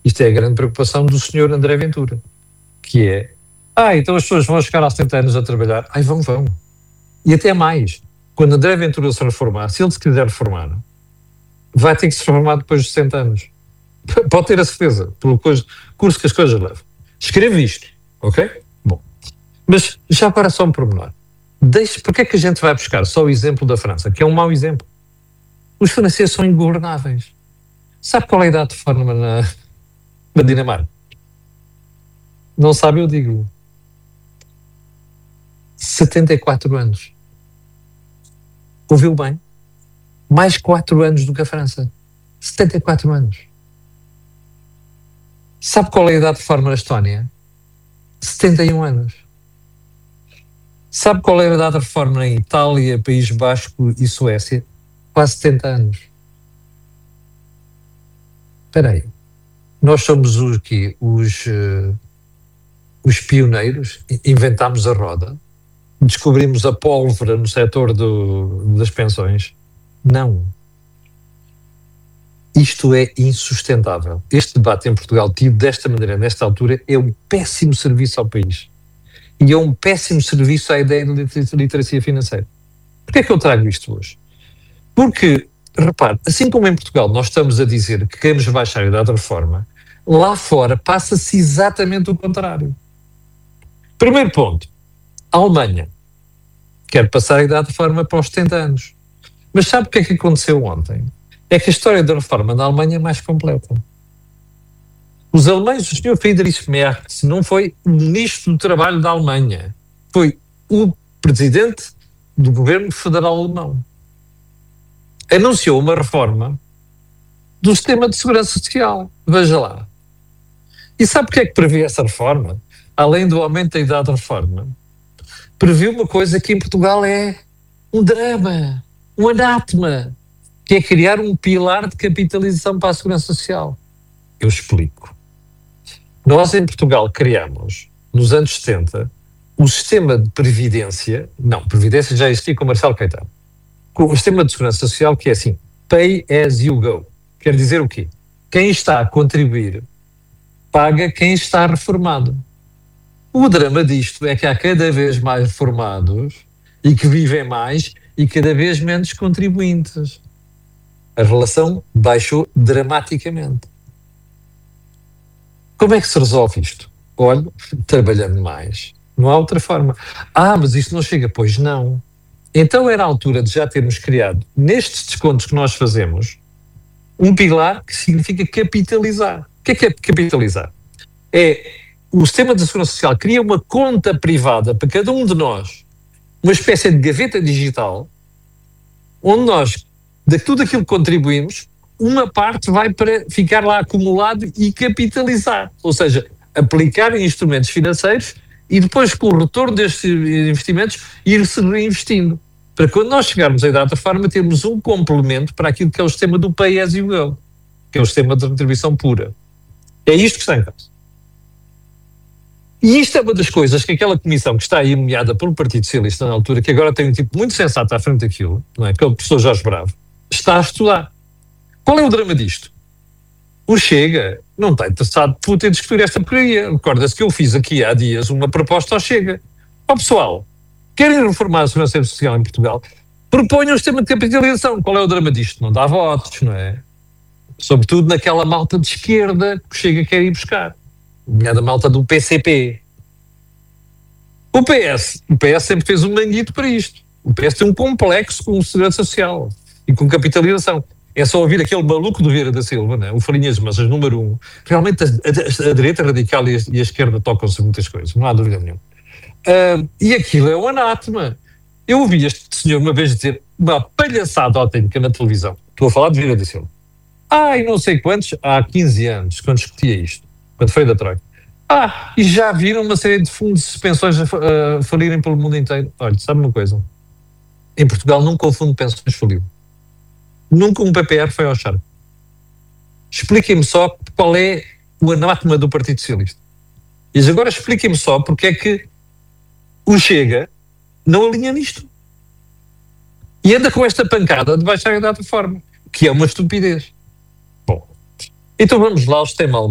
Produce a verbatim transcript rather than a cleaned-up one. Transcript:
Isto é a grande preocupação do senhor André Ventura, que é, ah, então as pessoas vão chegar aos setenta anos a trabalhar. Ai, vão, vão. E até mais. Quando André Ventura se reformar, se ele se quiser reformar, vai ter que se reformar depois dos sessenta anos. Pode ter a certeza, pelo curso que as coisas levam. Escreve isto, ok? Bom. Mas já agora só um pormenor. Deixe, porque é que a gente vai buscar só o exemplo da França, que é um mau exemplo? Os franceses são ingovernáveis. Sabe qual é a idade de reforma na, na Dinamarca? Não sabe, eu digo. setenta e quatro anos. Ouviu bem? Mais quatro anos do que a França. setenta e quatro anos. Sabe qual é a idade de reforma na Estónia? setenta e um anos. Sabe qual é a idade de reforma na Itália, País Basco e Suécia? Quase setenta anos. Espera aí. Nós somos os quê? Os, uh, os pioneiros? Inventámos a roda? Descobrimos a pólvora no setor do, das pensões? Não. Isto é insustentável. Este debate em Portugal, tido desta maneira, nesta altura, é um péssimo serviço ao país. E é um péssimo serviço à ideia de literacia financeira. Porquê é que eu trago isto hoje? Porque, repare, assim como em Portugal nós estamos a dizer que queremos baixar a idade de reforma, lá fora passa-se exatamente o contrário. Primeiro ponto, a Alemanha quer passar a idade de reforma para os setenta anos. Mas sabe o que é que aconteceu ontem? É que a história da reforma na Alemanha é mais completa. Os alemães, o senhor Friedrich Merz, não foi o ministro do Trabalho da Alemanha, foi o presidente do governo federal alemão. Anunciou uma reforma do sistema de segurança social. Veja lá. E sabe o que é que prevê essa reforma? Além do aumento da idade de reforma, previu uma coisa que em Portugal é um drama, um anátema, que é criar um pilar de capitalização para a segurança social. Eu explico. Nós em Portugal criamos, nos anos setenta, o sistema de previdência, não, previdência já existia com Marcelo Caetano, o sistema de segurança social que é assim, pay as you go. Quer dizer o quê? Quem está a contribuir paga quem está reformado. O drama disto é que há cada vez mais reformados e que vivem mais e cada vez menos contribuintes. A relação baixou dramaticamente. Como é que se resolve isto? Olha, trabalhando mais. Não há outra forma. Ah, mas isto não chega. Pois não. Então era a altura de já termos criado, nestes descontos que nós fazemos, um pilar que significa capitalizar. O que é que é capitalizar? É o sistema de segurança social cria uma conta privada para cada um de nós, uma espécie de gaveta digital, onde nós, de tudo aquilo que contribuímos, uma parte vai para ficar lá acumulado e capitalizar, ou seja, aplicar em instrumentos financeiros e depois com o retorno destes investimentos ir-se reinvestindo. Para quando nós chegarmos à idade da reforma, termos um complemento para aquilo que é o sistema do pay as you go, que é o sistema de retribuição pura. É isto que está em causa. E isto é uma das coisas que aquela comissão que está aí nomeada pelo Partido Socialista na altura, que agora tem um tipo muito sensato à frente daquilo, não é? Que é o professor Jorge Bravo, está a estudar. Qual é o drama disto? O Chega não está interessado por ter discutir esta porcaria. Recorda-se que eu fiz aqui há dias uma proposta ao Chega. Ó pessoal, querem reformar a segurança social em Portugal? Proponham um sistema de capitalização. Qual é o drama disto? Não dá votos, não é? Sobretudo naquela malta de esquerda que o Chega quer ir buscar. Da malta do P C P. O P S, o P S sempre fez um manguito para isto. O P S tem um complexo com segurança social e com capitalização. É só ouvir aquele maluco do Vieira da Silva, né? O Farinhas Massas, número um. Realmente a, a, a direita radical e a, e a esquerda tocam-se muitas coisas, não há dúvida nenhuma. Uh, e aquilo é um anátema. Eu ouvi este senhor uma vez dizer uma palhaçada autêntica na televisão. Estou a falar de Vieira da Silva. Ai, não sei quantos, há quinze anos, quando discutia isto, quando foi da Troika. Ah, e já viram uma série de fundos de pensões a, a falirem pelo mundo inteiro. Olha, sabe uma coisa? Em Portugal nunca o fundo de pensões faliu. Nunca um P P R foi ao charco. Expliquem-me só qual é o anátema do Partido Socialista. E agora expliquem-me só porque é que o Chega não alinha nisto. E anda com esta pancada de baixar a idade de reforma, que é uma estupidez. Bom, então vamos lá ao sistema alemão.